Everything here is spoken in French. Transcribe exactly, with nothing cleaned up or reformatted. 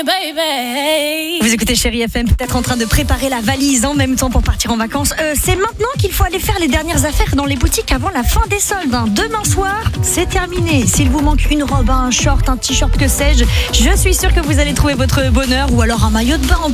Vous écoutez Chérie F M, peut-être en train de préparer la valise en même temps pour partir en vacances. Euh, c'est maintenant qu'il faut aller faire les dernières affaires dans les boutiques avant la fin des soldes. hein. Demain soir, c'est terminé. S'il vous manque une robe, un short, un t-shirt, que sais-je, je suis sûre que vous allez trouver votre bonheur ou alors un maillot de bain en